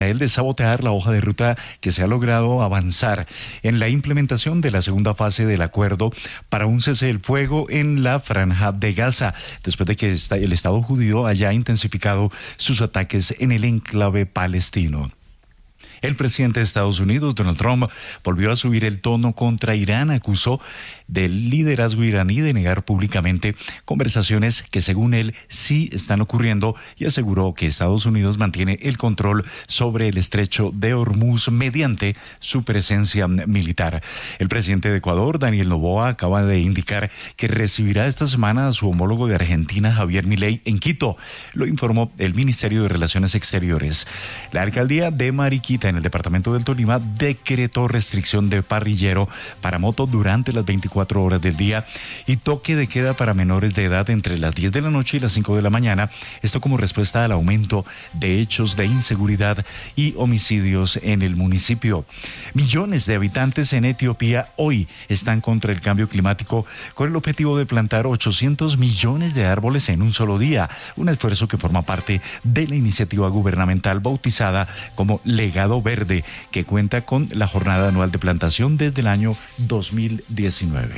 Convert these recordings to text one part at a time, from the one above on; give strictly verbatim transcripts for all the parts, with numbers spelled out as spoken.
el de sabotear la hoja de ruta que se ha logrado avanzar en la implementación de la segunda fase del acuerdo para un cese del fuego en la franja de Gaza, después de que el Estado judío haya intensificado sus ataques en el enclave palestino. El presidente de Estados Unidos, Donald Trump, volvió a subir el tono contra Irán, acusó del liderazgo iraní de negar públicamente conversaciones que según él sí están ocurriendo y aseguró que Estados Unidos mantiene el control sobre el estrecho de Hormuz mediante su presencia militar. El presidente de Ecuador, Daniel Noboa, acaba de indicar que recibirá esta semana a su homólogo de Argentina, Javier Milei, en Quito, lo informó el Ministerio de Relaciones Exteriores. La alcaldía de Mariquita, en el departamento del Tolima, decretó restricción de parrillero para moto durante las veinticuatro horas del día y toque de queda para menores de edad entre las diez de la noche y las cinco de la mañana, esto como respuesta al aumento de hechos de inseguridad y homicidios en el municipio. Millones de habitantes en Etiopía hoy están contra el cambio climático con el objetivo de plantar ochocientos millones de árboles en un solo día, un esfuerzo que forma parte de la iniciativa gubernamental bautizada como Legado Verde, que cuenta con la jornada anual de plantación desde el año dos mil diecinueve.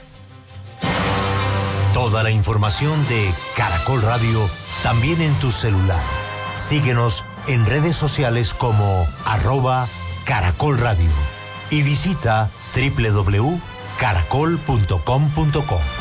Toda la información de Caracol Radio también en tu celular. Síguenos en redes sociales como arroba Caracol Radio y visita doble u doble u doble u punto caracol punto com punto co.